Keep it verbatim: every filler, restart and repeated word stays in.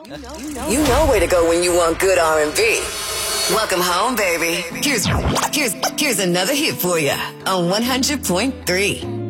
You know where to go when you want good R and B. Welcome home, baby. Here's here's here's another hit for you on one hundred point three.